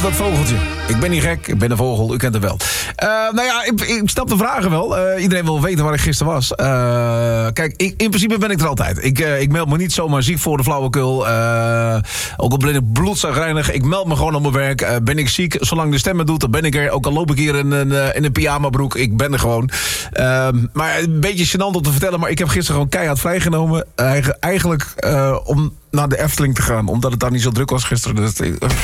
dat vogeltje. Ik ben niet gek, ik ben een vogel, u kent het wel. Ik snap de vragen wel. Iedereen wil weten waar ik gisteren was. Kijk, in principe ben ik er altijd. Ik meld me niet zomaar ziek voor de flauwekul. Ook al ben ik bloedzagrijnig. Ik meld me gewoon op mijn werk. Ben ik ziek, zolang de stem het doet, dan ben ik er. Ook al loop ik hier in een pyjamabroek. Ik ben er gewoon. Maar een beetje gênant om te vertellen, maar ik heb gisteren gewoon keihard vrijgenomen. Eigenlijk om naar de Efteling te gaan, omdat het daar niet zo druk was gisteren. Dus